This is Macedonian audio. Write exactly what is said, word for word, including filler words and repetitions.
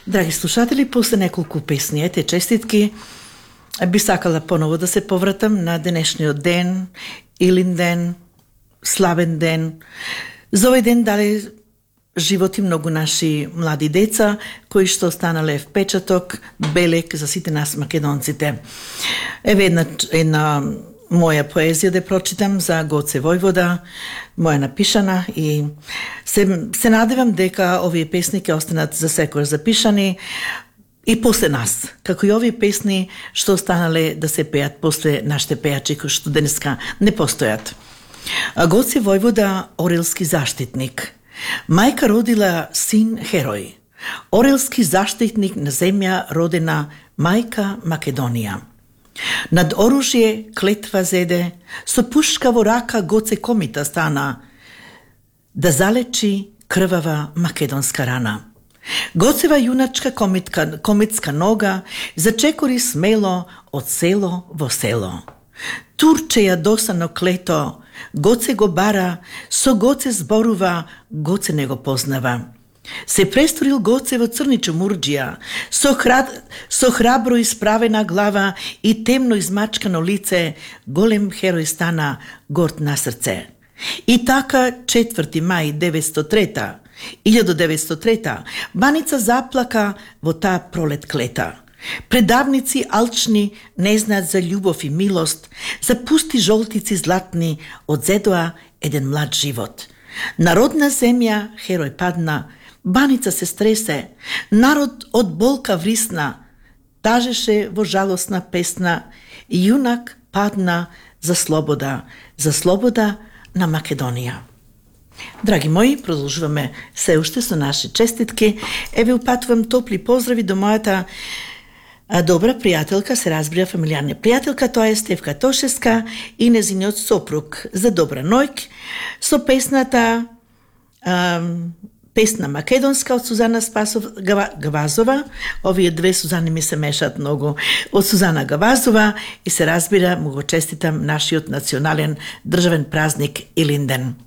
Драги слушатели, после неколку песни, ете честитки, би сакала поново да се повратам на денешниот ден, Илин ден, славен ден. За овој ден дали животи многу наши млади деца, кои што останале впечаток, белек за сите нас македонците. Еве една, една моја поезија да прочитам за Гоце Војвода, моја напишана, и се, се надевам дека овие песни ќе останат за секој запишани и после нас, како и овие песни што останале да се пеат после нашите пеачи кои што денеска не постојат. Гоце Војвода, орелски заштитник. Мајка родила син херој. Орелски заштитник на земја родена мајка Македонија. Над оружје клетва зеде, со пушка во рака Гоце Комита стана, да залечи крвава македонска рана. Гоцева јуначка комитка, комитска нога зачекори смело од село во село. Турче јадосано клето, Гоце го бара, со Гоце зборува, Гоце не го познава. Се престорил Гоце во црничо мурџија, со, храд, со храбро исправена глава и темно измачкано лице, голем херој стана, горд на срце. И така четврти мај деветстотини и трета, илјада деветстотини и трета, Баница заплака во таа пролет клета. Предавници алчни не знаат за љубов и милост, за пусти жолтици златни одзедоа еден млад живот. Народна земја херој падна, Баница се стресе, народ од болка врисна, тажеше во жалосна песна, јунак падна за слобода, за слобода на Македонија. Драги мои, продолжуваме се уште со наши честитки. Еве упатувам топли поздрави до мојата а, добра пријателка, се разбира фамилијарна пријателка, тоа е Стефка Тошеска и незиниот сопруг за добра ноќ со песната а, песна македонска од Сузана Спасов Гавазова. Овие две Сузани ми се мешат многу. Од Сузана Гавазова и се разбира, му го честитам нашиот национален државен празник Илинден.